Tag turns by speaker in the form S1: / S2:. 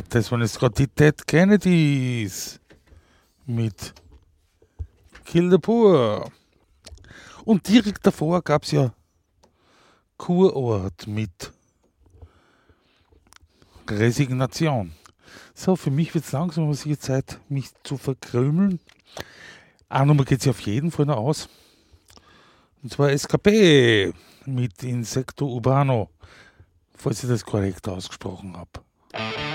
S1: Das waren jetzt gerade die Dead Kennedys mit Kill the Poor. Und direkt davor gab es ja Kurort mit Resignation. So, für mich wird es langsam mal Zeit, mich zu verkrümeln. Eine Nummer geht sich auf jeden Fall noch aus. Und zwar SKP mit Insecto Urbano, falls ich das korrekt ausgesprochen habe.